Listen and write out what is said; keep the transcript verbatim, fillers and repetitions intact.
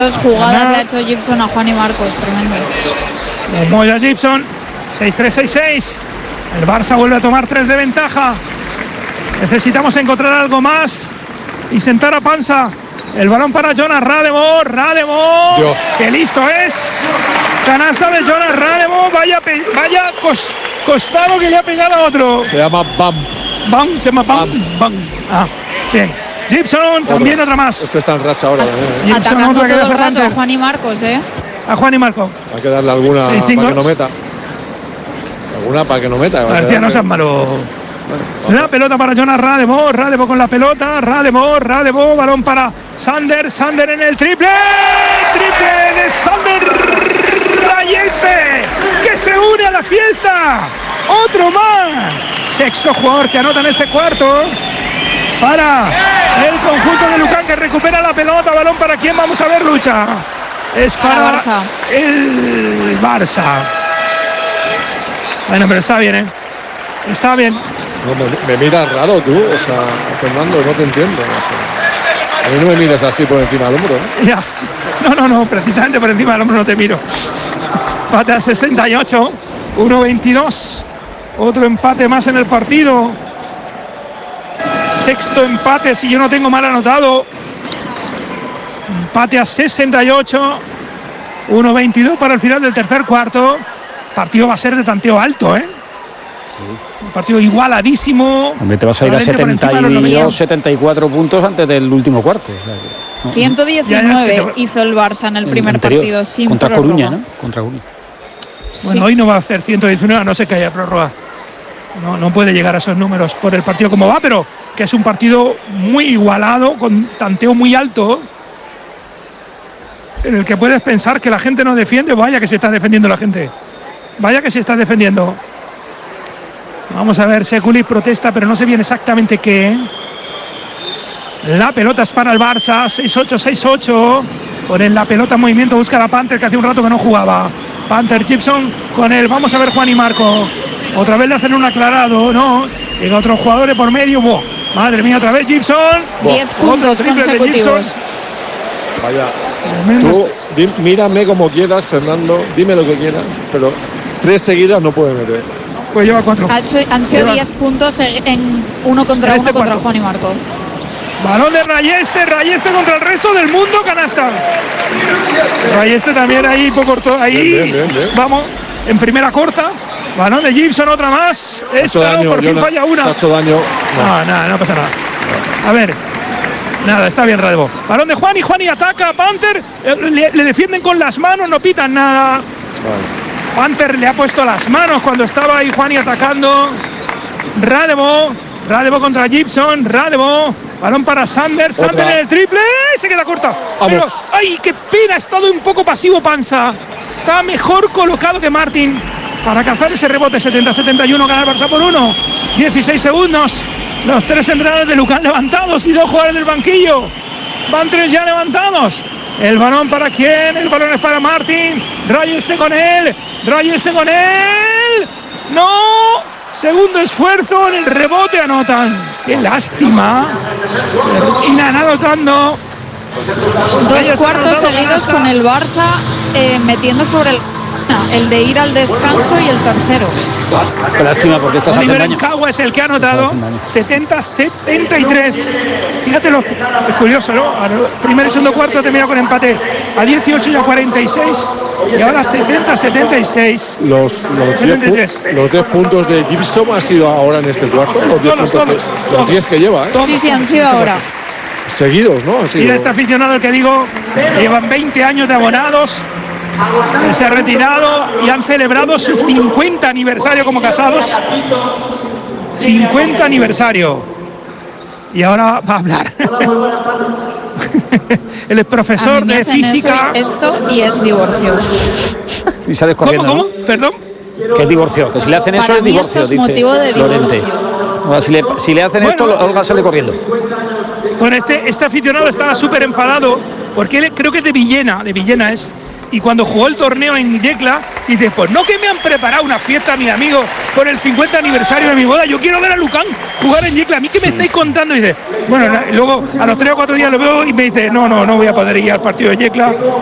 Dos jugadas le ha hecho Gibson a Juan y Marcos, tremendo. Moya Gibson, seis tres seis seis. El Barça vuelve a tomar tres de ventaja. Necesitamos encontrar algo más y sentar a Pansa. El balón para Jonas Radevo. Radevo, Dios. ¡Qué listo es! Canasta de Jonas Radevo. Vaya, vaya cos, costado que le ha pegado a otro. Se llama Bam. Bam, se llama Bam. Bam. Ah, bien. Gibson, también otra más. Este está en racha ahora. ¿eh? Gibson, Atacando otra que todo el hace rato a Panther. Juan y Marcos, ¿eh? A Juan y Marco. Hay que darle alguna seis, cinco. para que no meta. Alguna para que no meta. García, no seas malo. La pelota para Jonas Radevo. Radevo con la pelota. Radevo, Radevo. Balón para Sander. Sander en el triple. Triple de Sander Rayeste, que se une a la fiesta. Otro más. Sexto jugador que anota en este cuarto. Para el conjunto de Lucan, que recupera la pelota. Balón para quién, vamos a ver, lucha. Es para, para Barça. El Barça. Bueno, pero está bien, ¿eh? Está bien. No, me, me miras raro tú, o sea, Fernando, no te entiendo. O sea, a mí no me miras así por encima del hombro, ¿eh? Ya. No, no, no, precisamente por encima del hombro no te miro. Empate a sesenta y ocho, uno veintidós. Otro empate más en el partido. Sexto empate, si yo no tengo mal anotado. Empate a sesenta y ocho, uno veintidós para el final del tercer cuarto. El partido va a ser de tanteo alto, ¿eh? Un partido igualadísimo. Hombre, te vas a ir a setenta y dos, setenta y cuatro puntos antes del último cuarto. O sea, que, no, ciento diecinueve ya, ya es que te... hizo el Barça en el primer anterior, partido sin contra prórroga. Coruña, ¿no? Contra Coruña. Bueno, sí. Hoy no va a hacer ciento diecinueve, a no ser que haya prórroga. No, no puede llegar a esos números por el partido como va, pero que es un partido muy igualado, con tanteo muy alto, en el que puedes pensar que la gente no defiende. Vaya que se está defendiendo la gente. Vaya que se está defendiendo. Vamos a ver, Sekulic protesta, pero no sé bien exactamente qué. La pelota es para el Barça, seis ocho, seis ocho. Ponen la pelota en movimiento, busca a Panther, que hace un rato que no jugaba. Panther, Gibson con él. Vamos a ver Juan y Marco. Otra vez le hacen un aclarado, ¿no? Llega otro jugador por medio. Buah, madre mía, otra vez Gibson. diez puntos consecutivos. Vaya. Tú, di, mírame como quieras, Fernando. Dime lo que quieras, pero tres seguidas no puede meter. Pues lleva cuatro. Ha hecho, han sido diez puntos en uno contra este uno contra cuarto. Juan y Marco. Balón de Rayeste, Rayeste contra el resto del mundo, canasta. Rayeste también ahí, poco ahí. Bien, bien, bien, bien. Vamos, en primera corta. Balón de Gibson, otra más. Esta no, por fin no, falla una. Se ha hecho daño. No, no, nada, no pasa nada. A ver. Nada, está bien Radevo. Balón de Juan y Juan y ataca a Panther. Le, le defienden con las manos, no pitan nada. Vale. Panther le ha puesto las manos cuando estaba ahí Juan y atacando. Radevo. Radevo contra Gibson. Radevo. Balón para Sander. Sander en el triple. Se queda corta. Pero, ¡ay, qué pena! Ha estado un poco pasivo Pansa. Estaba mejor colocado que Martin para cazar ese rebote. setenta a setenta y uno, gana el Barça por uno. dieciséis segundos. Los tres entrenadores de Lucan levantados y dos jugadores del banquillo. Van tres ya levantados. El balón para quién? El balón es para Martin. Rayeste con él. Rayeste con él. ¡No! Segundo esfuerzo en el rebote, anotan. ¡Qué lástima! Y nada, anotando. Dos cuartos seguidos con el Barça eh, metiendo sobre el... El de ir al descanso y el tercero. Qué lástima, porque estás haciendo daño. Cagua es el que ha anotado. setenta a setenta y tres. Fíjate, lo, es curioso, ¿no? Primer y segundo cuarto ha terminado con empate a dieciocho y a cuarenta y seis. Y ahora setenta a setenta y seis. Los, los diez puntos de Gibson han sido ahora en este cuarto. Los diez todos, todos, que, los diez que lleva, ¿eh? Sí, sí, han sido ahora. Seguidos, ¿no? Han sido... Mira este aficionado, el que digo, llevan veinte años de abonados. Él se ha retirado y han celebrado su cincuenta aniversario como casados. cincuenta aniversario. Y ahora va a hablar. Él es profesor de física. Esto y es divorcio. Y sales corriendo. ¿Cómo? ¿no? ¿Cómo? ¿Perdón? Que es divorcio. Que si le hacen Para eso es mí divorcio, esto es dice motivo de Lorente. Bueno, si, le, si le hacen bueno, esto, Olga sale corriendo. Bueno, este, este aficionado estaba súper enfadado porque él creo que es de Villena, de Villena es. y cuando jugó el torneo en Yecla, dice, pues no que me han preparado una fiesta mis amigos por el cincuenta aniversario de mi boda, yo quiero ver a Lucán jugar en Yecla, a mí que me estáis contando, y dice, bueno, luego a los tres o cuatro días lo veo y me dice, no, no, no voy a poder ir al partido de Yecla